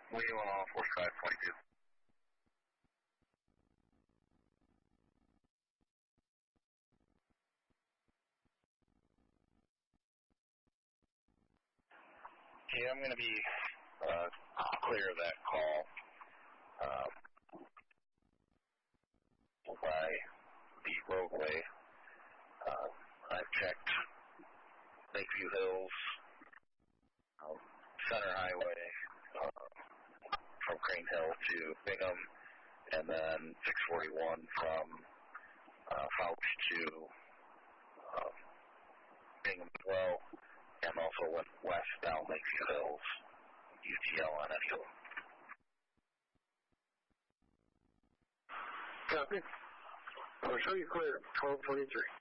Wheel on 4522. Okay, I'm going to be clear of that call by the roadway. I've checked Lakeview Hills, Center Highway, from Crane Hill to Bingham, and then 641 from Fouch to Bingham as well, and also went west down Lakeview Hills, UTL on any of them. Copy. I'll show you clear, 1223.